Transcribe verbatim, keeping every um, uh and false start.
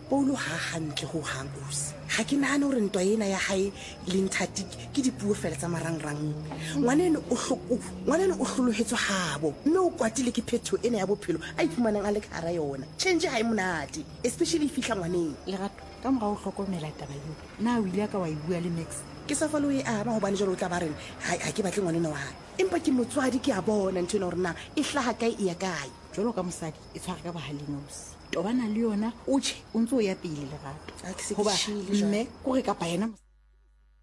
Paulo ha hantle ho hang ausi. Ha ke nahane hore ntwa ena ya hae le nthati ke dipuo fela tsa marangrang. Ngwaneno o hloko, ngwaneno o hlolohetswe habo. Mme o kwatile ke phetho ena ya bophelo a iphumanang a le ka hara yona. Change ha e monate, especially e fihla ngwaneng. Lerato, ka mora ho hlokomela taba eo, na o ile ka wa e bua le Max? Ke sa falo e ama hobane jalo o tla ba rena ha ha ke batle ngwaneno wa hae. Empa ke motswadi ke a bona ntho ena hore na e hlaha kae e ya kae. Jwalo ka mosadi e tshware ka bahaleng ausi. Tobana le yona o tjhe o ntse o ya pele Lerato. Ha ke se ke Hoba shile jwale. mme kore kapa yena